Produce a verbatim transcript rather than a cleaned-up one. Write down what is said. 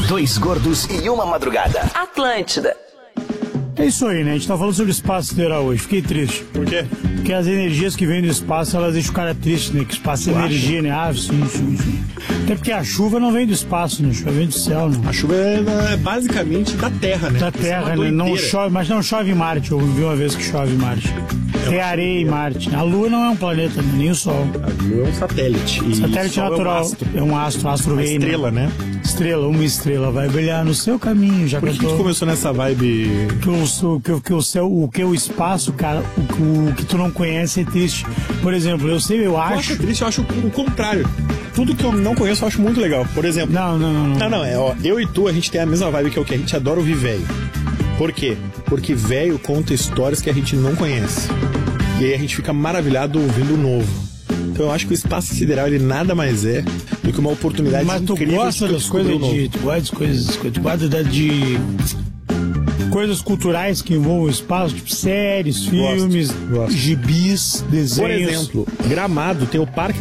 Dois gordos e uma madrugada. Atlântida. É isso aí, né? A gente tá falando sobre o espaço sideral hoje. Fiquei triste. Por quê? Porque as energias que vêm do espaço, elas deixam o cara triste, né? Que o espaço é energia, né? Ah, sim, sim, sim. Até porque a chuva não vem do espaço, né? A chuva vem do céu, né? A chuva é, é basicamente da Terra, né? Da Terra, né? Não chove, mas não chove em Marte. Eu vi uma vez que chove em Marte. Tem areia em Marte. A Lua não é um planeta, né? Nem o Sol. A Lua é um satélite. E Satélite natural. É um astro, é um astro, astro uma rei, estrela, né? Estrela, uma estrela vai brilhar no seu caminho. Já Por que, que tu começou nessa vibe? Que o, que, que o céu, o que o espaço, cara, o, o que tu não conhece é triste. Por exemplo, eu sei, eu Eu acho. acho triste, eu acho o contrário. Tudo que eu não conheço eu acho muito legal. Por exemplo. Não, não, não. Não, não, não é, ó, eu e tu, a gente tem a mesma vibe que é o que a gente adora ouvir velho. Por quê? Porque velho conta histórias que a gente não conhece. E aí a gente fica maravilhado ouvindo o novo. Então eu acho que o espaço sideral, ele nada mais é do que uma oportunidade Mas tu incrível gosta de das coisas de. Tu gosta das coisas. Tu gosta da- de. Coisas culturais que envolvam o espaço, tipo séries, filmes, gosto. gibis, Por desenhos. exemplo, Gramado tem o Parque